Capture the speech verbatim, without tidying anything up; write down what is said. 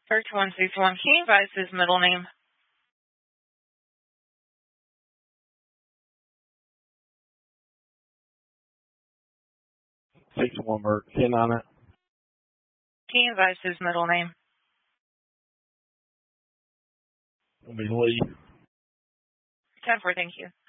Search one six one. Can you advise his middle name? Six one Merc. Ten on it. Can you advise his middle name? It'll be Lee. ten four, thank you.